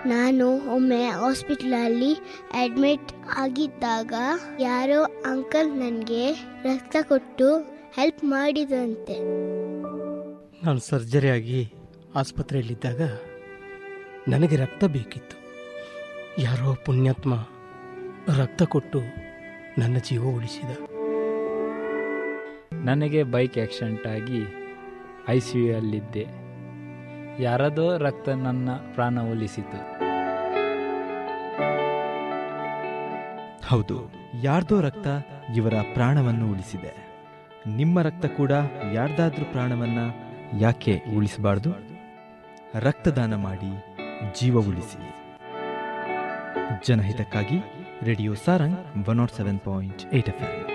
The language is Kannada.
ನಾನು ಒಮ್ಮೆ ಹಾಸ್ಪಿಟಲಲ್ಲಿ ಅಡ್ಮಿಟ್ ಆಗಿದ್ದಾಗ ಯಾರೋ ಅಂಕಲ್ ನನಗೆ ರಕ್ತ ಕೊಟ್ಟು ಹೆಲ್ಪ್ ಮಾಡಿದಂತೆ. ನಾನು ಸರ್ಜರಿ ಆಗಿ ಆಸ್ಪತ್ರೆಯಲ್ಲಿದ್ದಾಗ ನನಗೆ ರಕ್ತ ಬೇಕಿತ್ತು. ಯಾರೋ ಪುಣ್ಯಾತ್ಮ ರಕ್ತ ಕೊಟ್ಟು ನನ್ನ ಜೀವ ಉಳಿಸಿದ. ನನಗೆ ಬೈಕ್ ಆಕ್ಸಿಡೆಂಟ್ ಆಗಿ ICU ಯಲ್ಲಿದ್ದೆ. ಯಾರದೋ ರಕ್ತ ನನ್ನ ಪ್ರಾಣ ಉಳಿಸಿತು. ಹೌದು, ಯಾರ್ದೋ ರಕ್ತ ಇವರ ಪ್ರಾಣವನ್ನು ಉಳಿಸಿದೆ. ನಿಮ್ಮ ರಕ್ತ ಕೂಡ ಯಾರ್ದಾದ್ರೂ ಪ್ರಾಣವನ್ನ ಯಾಕೆ ಉಳಿಸಬಾರ್ದು? ರಕ್ತದಾನ ಮಾಡಿ ಜೀವ ಉಳಿಸಿ. ಜನಹಿತಕ್ಕಾಗಿ ರೇಡಿಯೋ ಸಾರಂಗ್ 107.8 FM.